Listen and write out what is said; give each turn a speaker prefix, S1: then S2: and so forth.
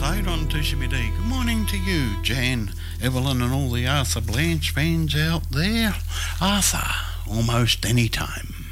S1: episode on 2CBD. Good morning to you, Jan, Evelyn and all the Arthur Blanche fans out there. Arthur, almost any time.